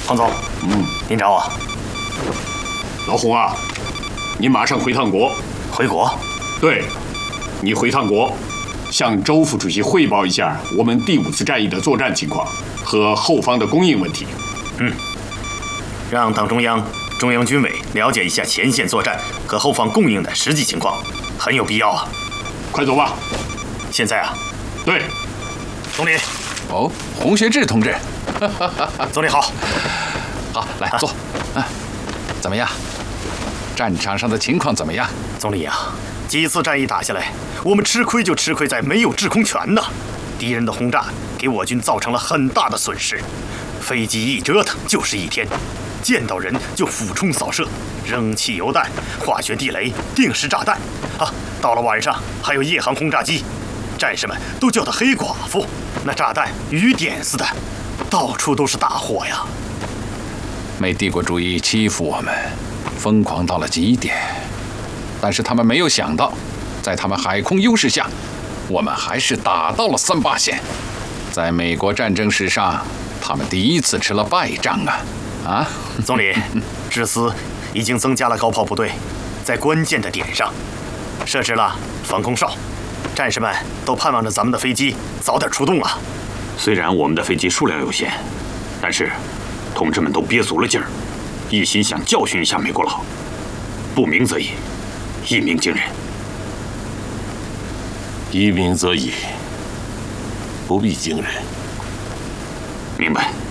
彭总，您找我？ 老洪啊，你马上回趟国。 回国？ 对，你回趟国，向周副主席汇报一下我们第5次战役的作战情况和后方的供应问题。 让党中央、中央军委了解一下前线作战和后方供应的实际情况，很有必要啊。 快走吧。 现在啊？ 对。 总理。 哦，洪学智同志。 总理好。 好，来坐。怎么样？战场上的情况怎么样？ 总理啊，几次战役打下来，我们吃亏就吃亏在没有制空权呐。敌人的轰炸给我军造成了很大的损失，飞机一折腾就是1天，见到人就俯冲扫射，扔汽油弹、化学地雷、定时炸弹啊！到了晚上还有夜航轰炸机，战士们都叫他黑寡妇。那炸弹雨点似的，到处都是大火呀！ 美帝国主义欺负我们，疯狂到了极点。但是他们没有想到，在他们海空优势下，我们还是打到了38线。在美国战争史上，他们第1次吃了败仗啊！ 总理，至此已经增加了高炮部队，在关键的点上设置了防空哨，战士们都盼望着咱们的飞机早点出动啊。 虽然我们的飞机数量有限，但是同志们都憋足了劲儿，一心想教训一下美国佬。不鸣则已，一鸣惊人。 一鸣则已，不必惊人。 明白。